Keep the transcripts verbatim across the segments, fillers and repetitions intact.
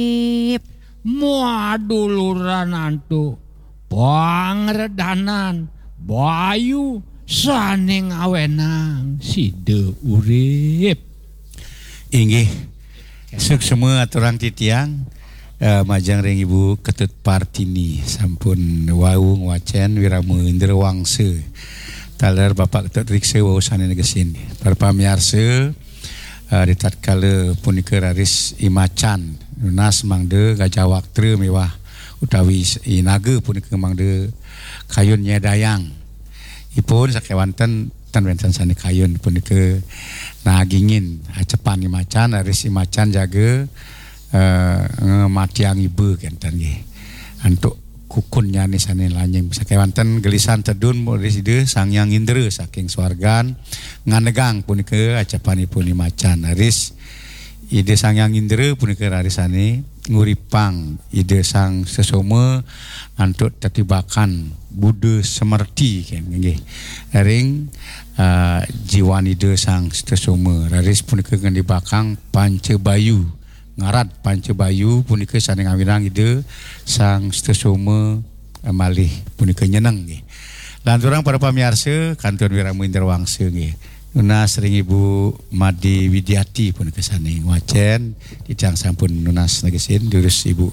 muaduluran antu pangredanan bayu saning awenang side urip inggih suk semua aturan titiang uh, majang ring Ibu Ketut Partini sampun wau wacen Wiramuindra Wangse taler Bapak Ketut Rikse wausan negesin para pamirsa uh, di tatkala punika raris imacan nunas mangde gajah waktu mewah utawi inaga punika mangde kayun nyedayang ipun sakewanten tan wenten sane kayun punika nagingin acepan imacan raris imacan jaga uh, ngematiang ibu kenten nggih antuk kukun nyane sane lanyeng sakewanten gelisan tedun reside Sang Hyang Indra saking swargan nganegang punika acepanipun imacan raris ide Sang Hyang Indra punika rarisane nguripang ide Sang Sesoma antuk tetibakan Buddha semerti kan nggih ring uh, jiwan ide Sang Sesoma raris punika ngandibakang Pancabayu ngarat Pancabayu punika saning awirang ide Sang Sesoma uh, malih punika nyeneng nggih lan urang para pamirsa Kantun Wiramuindra Wangse nggih nunas ring Ibu Madi Widiati pun kesane wacen dicang sampun nunas negesin diurus Ibu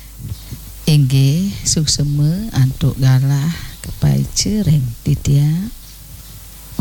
inggih sukseme antuk galah kepaice ring titia